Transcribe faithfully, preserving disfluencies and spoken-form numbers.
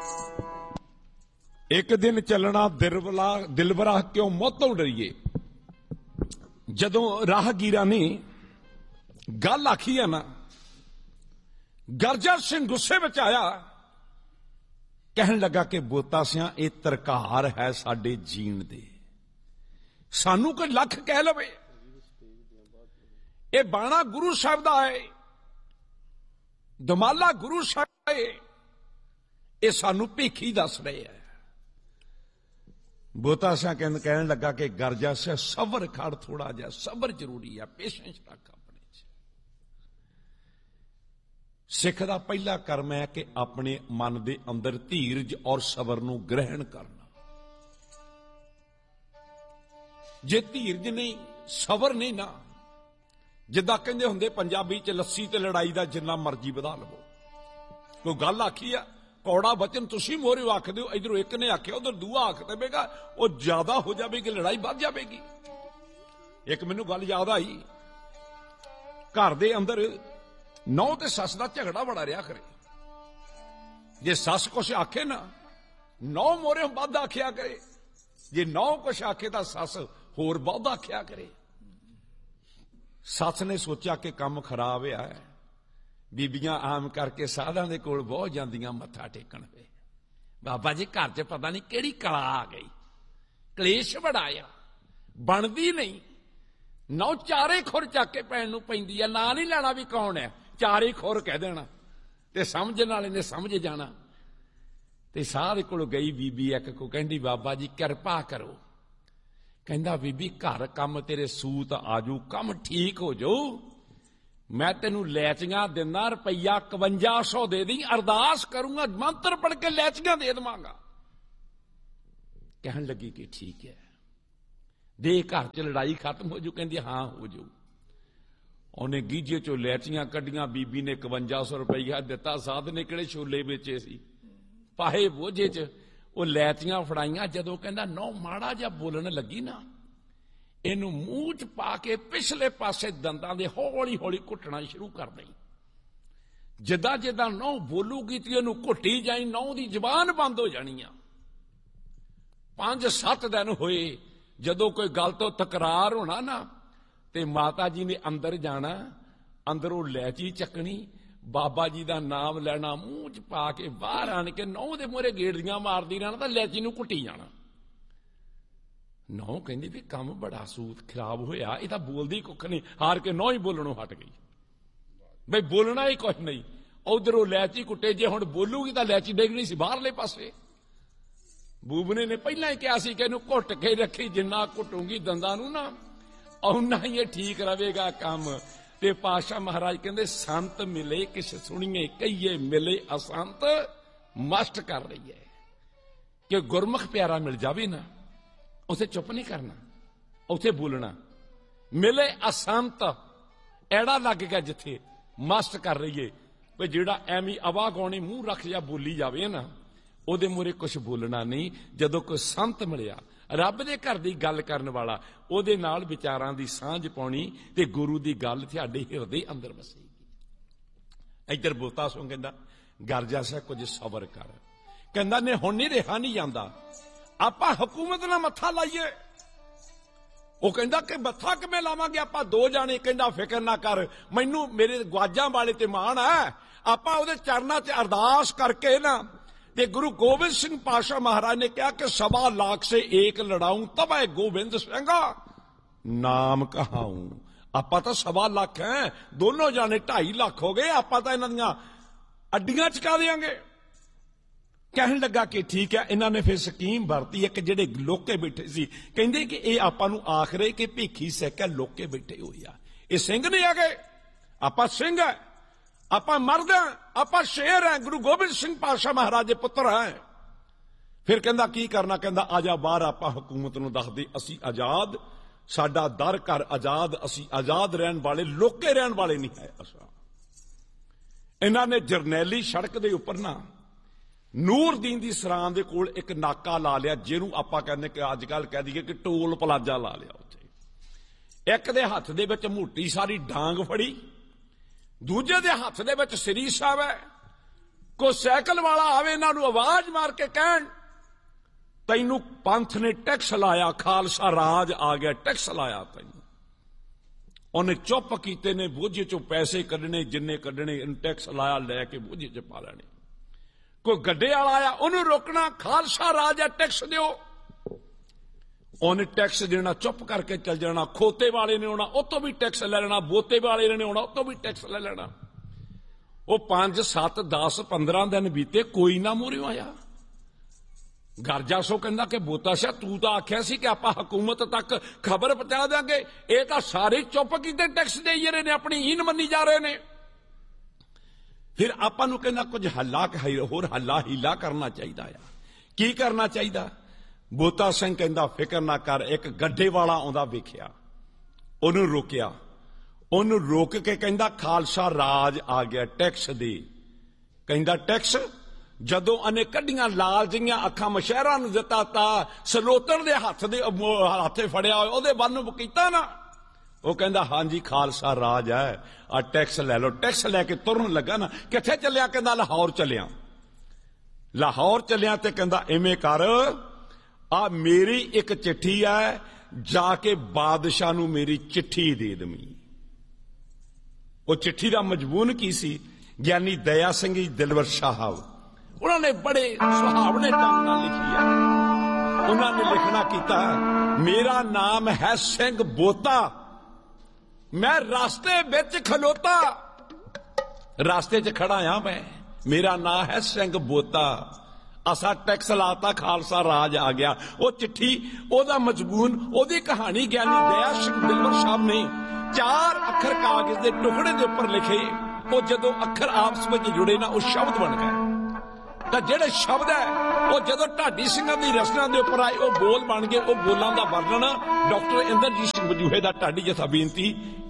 एक दिन चलना दिलबरा दिलबरा क्यों मौतों डरिए। जदों राहगीरा ने गल आखी है ना, गरजर सिंह गुस्से में आया, कहन लगा कि बोता सिया ये तरकार है साडे जीण दे, सानू कोई लख कह लवे, ये बाणा गुरु साहब दा है, दमाला गुरु साहब है, ये सानू भीखी दस रहे है। बोता सिया कहन कहन लगा कि गरजा से सबर खड़, थोड़ा जा सबर जरूरी है, पेशेंस रख अपने च। सिख दा पहला कर्म है कि अपने मन दे अंदर धीरज और सबर नूं ग्रहण करना। जे धीरज नहीं सबर नहीं ना, जिद्दां कहंदे हुंदे पंजाबी च लस्सी ते लड़ाई दा जिन्ना मर्जी वधा लवो। कोई गल आखी आ, कौड़ा वचन तुसी मोहरे आख दो, इधरों एक ने आख्या उधर दूआ आख देगा, वो ज्यादा हो जाएगी, लड़ाई बढ़ जाएगी। एक मैनू गल याद आई, घर दे अंदर नौ ते सस का झगड़ा बड़ा रहा करे। जे सस कुछ आखे ना, नौ मोहरे वध आख्या करे, जे नौ कुछ आखे तो सस होर वध आख्या करे। सस ने सोचा कि काम खराब है, बीबियां आम करके साधां दे कोल बहुत जांदियां मत्था टेकण वे, बाबा जी घर च पता नहीं किहड़ी कला आ गई, कलेश बढ़ाया, बनदी नहीं, नौ चारे खुर चक के पैण नूं पैंदी है, ना नहीं लेना भी कौन है, चारे खुर कह देना ते समझण वाले ने समझ जाना। ते साह दे कोल गई बीबी एक को, कहंदी बाबा जी किरपा करो, कहंदा बीबी घर कम तेरे सूत आजू, कम ठीक हो जाओ, मैं तेनू लैचियां दिना रुपया इकवंजा सौ दे दी, अरदास करूंगा मंत्र पढ़ के लैचियां दे देवांगा। कहन लगी कि ठीक है, दे घर च लड़ाई खत्म हो जू, कहंदी हां हो जू। उन्हें गीजे चो लैचियां कड्डियां, बीबी ने इकवंजा सौ रुपया दिता, साध ने किहड़े छोले बेचे सी, पाए बोझे च वो लैचियां फड़ाइयां। जदों कहंदा नौ माड़ा जिहा बोलण लगी ना, इनू मूंह च पा के पिछले पासे दंदां दे हौली हौली घुटना शुरू कर दई। जिद्दां जिद्दां नौ बोलूगी तो इनू घुटी जाई, नौ दी जबान बंद हो जानी आ। पांच सत्त दिन होए, जदों कोई गल तो तकरार होना ना, ते माता जी ने अंदर जाना, अंदरों लैची चकनी, बाबा जी दा नाम लेना, मूंह च पा के बाहर आन के नौ दे मोहरे गेड़ियां मारदी रहना, तो लैची नू घुटी जाना। नौ कहंदी भी काम बड़ा सूत खराब होया, ये तां बोलदी कुछ नहीं, हार के नौ ही बोलणों हट गई, बई बोलना ही कुछ नहीं। उधरों लैची कुटे, जे हुण बोलूगी तां लैची डिगनी सी बाहरले पासे। बूबने ने पहला ही कहा सी कि इहनूं घुट के रखी, जिन्ना घुटूंगी दंदां नूं ना उन्ना ही ये ठीक रहेगा काम। ते पातशाह महाराज कहंदे संत मिले किस सुणीए, कहिए मिले असंत मस्ट कर रही है। कि गुरमुख प्यारा मिल जावे ना, उसे चुप नहीं करना, उसे बोलना। मिले असंत एड़ा लग गया जिथे मस्त कर रही है, भाई जेड़ा एवं आवा गौणी मूँह रख जा बोली जावे ना, उहदे मूहरे कुछ बोलना नहीं। जदों कोई संत मिलिया, रब दे घर दी गल करन वाला, उहदे नाल विचारां दी सांझ पाउणी ते गुरु दी गल तुहाडे हिरदे अंदर वसेगी। इधर बोता सो कहंदा गरजा सिया कुछ सबर कर, कहंदा ने हुण नहीं रहा नहीं जांदा, आपां हुकूमत नाल मत्था लाइए। वो कहंदा कि मत्था किवें लावांगे, आपां दो जाने। कहंदा फिक्र ना कर, मैनू मेरे ग्वाजां वाले ते मान है, आपां उहदे चरनां च अरदास करके ना, ते गुरु गोबिंद सिंह पातशाह महाराज ने कहा कि सवा लाख से एक लड़ाऊं तब है गोबिंद सिंह नाम कहाऊं। आपां तां सवा लाख हैं, दोनों जाने ढाई लाख हो गए, आपां तां इन्हां दियां अड्डियां चका देंगे। कहन लगा कि ठीक है। इन्होंने फिर स्कीम वरती, एक जेडे लोके बैठे सी, कहंदे कि ये आपां नूं आख रहे कि भीखी सिख है, लोके बैठे हुए आ, ये सिंह नहीं आ गए, आपां सिंह है, आपां मर्द हैं, आपां शेर हैं, गुरु गोबिंद सिंह पातशाह महाराज दे पुत्र हैं। फिर कहंदा की करना, कहंदा आजा बाहर, आपां हुकूमत नूं दस दे असीं आजाद, साडा दर घर आजाद, असीं आजाद रहन वाले, लोके रहन वाले नहीं है असां। इन्होंने जरनैली सड़क दे उपर ना नूरदीन दी सरां दे कोल एक नाका ला लिया, जिहनूं आपां कहने कि अजकल कह दईए कि टोल प्लाजा ला लिया। उत्थे एक दे हत्थ दे विच मोटी सारी डांग फड़ी, दूजे दे हत्थ दे विच सरी साहब है, ਕੋਈ ਸਾਈਕਲ ਵਾਲਾ ਆਵੇ ਇਹਨਾਂ ਨੂੰ ਆਵਾਜ਼ ਮਾਰ ਕੇ ਕਹਿਣ ਤੈਨੂੰ ਪੰਥ ਨੇ ਟੈਕਸ ਲਾਇਆ, ਖਾਲਸਾ ਰਾਜ ਆ ਗਿਆ, ਟੈਕਸ ਲਾਇਆ ਤੈਨੂੰ, ਉਹਨੇ ਚੁੱਪ ਕੀਤੇ ਨੇ, ਬੋਝੇ ਚੋਂ ਪੈਸੇ ਕੱਢਣੇ ਜਿੰਨੇ ਕੱਢਣੇ, ਟੈਕਸ ਲਾਇਆ, ਲੈ ਕੇ ਬੋਝੇ ਚ ਪਾ ਲੈਣੇ। ਕੋਈ ਗੱਡੇ ਵਾਲਾ ਆਇਆ ਉਹਨੂੰ ਰੋਕਣਾ, ਖਾਲਸਾ ਰਾਜ ਆ ਟੈਕਸ ਦਿਓ, ਉਹਨੇ ਟੈਕਸ ਦੇਣਾ, ਚੁੱਪ ਕਰਕੇ ਚੱਲ ਜਾਣਾ। ਖੋਤੇ ਵਾਲੇ ਨੇ ਆਉਣਾ, ਉਹ ਤੋਂ ਵੀ ਟੈਕਸ ਲੈ ਲੈਣਾ, ਬੋਤੇ ਵਾਲੇ ਨੇ ਆਉਣਾ, ਉਹ ਤੋਂ ਵੀ ਟੈਕਸ ਲੈ ਲੈਣਾ। ਉਹ ਪੰਜ ਸੱਤ ਦਸ ਪੰਦਰਾਂ ਦਿਨ ਬੀਤੇ, ਕੋਈ ਨਾ ਮੂਹਰਿਓਂ ਆਇਆ। ਗਰਜਾ ਸੋ ਕਹਿੰਦਾ ਕਿ ਬੋਤਾ ਸ਼ਾਹ ਤੂੰ ਤਾਂ ਆਖਿਆ ਸੀ ਕਿ ਆਪਾਂ ਹਕੂਮਤ ਤੱਕ ਖਬਰ ਪਹੁੰਚਾ ਦਿਆਂਗੇ, ਇਹ ਤਾਂ ਸਾਰੇ ਚੁੱਪ ਕੀਤੇ ਟੈਕਸ ਦੇਈ ਰਹੇ ਨੇ, ਆਪਣੀ ਹੀਨ ਮੰਨੀ ਜਾ ਰਹੇ ਨੇ। ਫਿਰ ਆਪਾਂ ਨੂੰ ਕਹਿੰਦਾ ਕੁਝ ਹੱਲਾ ਹੋਰ ਹੱਲਾ ਹੀਲਾ ਕਰਨਾ ਚਾਹੀਦਾ ਆ। ਕੀ ਕਰਨਾ ਚਾਹੀਦਾ? ਬੋਤਾ ਸਿੰਘ ਕਹਿੰਦਾ ਫਿਕਰ ਨਾ ਕਰ, ਇੱਕ ਗੱਡੇ ਵਾਲਾ ਆਉਂਦਾ ਵੇਖਿਆ, ਉਹਨੂੰ ਰੋਕਿਆ, ਉਹਨੂੰ ਰੋਕ ਕੇ ਕਹਿੰਦਾ ਖਾਲਸਾ ਰਾਜ ਆ ਗਿਆ, ਟੈਕਸ ਦੇ। ਕਹਿੰਦਾ ਟੈਕਸ? ਜਦੋਂ ਉਹਨੇ ਕੱਢੀਆਂ ਲਾਲ ਜਿਹੀਆਂ ਅੱਖਾਂ ਮਸ਼ਹਿਰਾਂ ਨੂੰ ਦਿੱਤਾ ਤਾਂ ਸਲੋਤਣ ਦੇ ਹੱਥ ਦੇ ਹੱਥੇ ਫੜਿਆ ਹੋਇਆ ਉਹਦੇ ਵੱਲ ਨੂੰ ਕੀਤਾ ਨਾ, ਉਹ ਕਹਿੰਦਾ ਹਾਂਜੀ ਖਾਲਸਾ ਰਾਜ ਹੈ, ਆ ਟੈਕਸ ਲੈ ਲਓ। ਟੈਕਸ ਲੈ ਕੇ ਤੁਰਨ ਲੱਗਾ ਨਾ, ਕਿੱਥੇ ਚੱਲਿਆ? ਕਹਿੰਦਾ ਲਾਹੌਰ ਚੱਲਿਆ। ਲਾਹੌਰ ਚੱਲਿਆ ਤੇ ਕਹਿੰਦਾ ਐਵੇਂ ਕਰ, ਆ ਮੇਰੀ ਇੱਕ ਚਿੱਠੀ ਹੈ, ਜਾ ਕੇ ਬਾਦਸ਼ਾਹ ਨੂੰ ਮੇਰੀ ਚਿੱਠੀ ਦੇ ਦੇਵੀਂ। ਉਹ ਚਿੱਠੀ ਦਾ ਮਜ਼ਮੂਨ ਕੀ ਸੀ? ਗਿਆਨੀ ਦਇਆ ਸਿੰਘ ਜੀ ਦਿਲਵਰ ਸਾਹਿਬ, ਉਹਨਾਂ ਨੇ ਬੜੇ ਸੁਹਾਵਣੇ ਢੰਗ ਨਾਲ ਲਿਖੀ ਹੈ। ਉਹਨਾਂ ਨੇ ਲਿਖਣਾ ਕੀਤਾ, ਮੇਰਾ ਨਾਮ ਹੈ ਸਿੰਘ ਬੋਤਾ, ਮੈਂ ਰਸਤੇ ਵਿੱਚ ਖਲੋਤਾ, ਰਸਤੇ 'ਚ ਖੜਾ ਆ ਮੈਂ, ਮੇਰਾ ਨਾਮ ਹੈ ਸਿੰਘ ਬੋਤਾ, ਅਸਾਂ ਟੈਕਸ ਲਾਤਾ, ਖਾਲਸਾ ਰਾਜ ਆ ਗਿਆ। ਉਹ ਚਿੱਠੀ, ਉਹਦਾ ਮਜ਼ਮੂਨ, ਉਹਦੀ ਕਹਾਣੀ ਗਿਆਨੀ ਦਇਆ ਸਿੰਘ ਦਿਲਵਰ ਸਾਹਿਬ ਨੇ ਚਾਰ ਅੱਖਰ ਕਾਗਜ਼ ਦੇ ਟੁਕੜੇ ਦੇ ਉੱਪਰ ਲਿਖੇ। ਉਹ ਜਦੋਂ ਅੱਖਰ ਆਪਸ ਵਿੱਚ ਜੁੜੇ ਨਾ, ਉਹ ਸ਼ਬਦ ਬਣ ਗਏ। ਤਾਂ ਜਿਹੜੇ ਸ਼ਬਦ ਹੈ ਉਹ ਜਦੋਂ ਢਾਡੀ ਸਿੰਘਾਂ ਦੀ ਰਚਨਾ ਦੇ ਉੱਪਰ ਆਏ, ਉਹ ਬੋਲ ਬਣ ਗਏ। ਉਹ ਬੋਲਾਂ ਦਾ ਵਰਣਨ ਡਾਕਟਰ ਇੰਦਰਜੀਤ ਸਿੰਘ ਵਜੂਹੇ ਦਾ ਢਾਡੀ ਜਥਾ ਬੇਨਤੀ